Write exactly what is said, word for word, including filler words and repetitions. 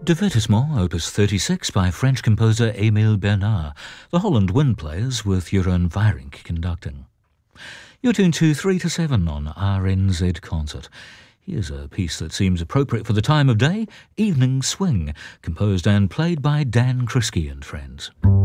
Divertissement, opus thirty-six by French composer Émile Bernard, the Holland Wind Players with Jeroen Vierink conducting. You're tuned to three to seven on R N Z Concert. Here's a piece that seems appropriate for the time of day, Evening Swing, composed and played by Dan Krisky and friends.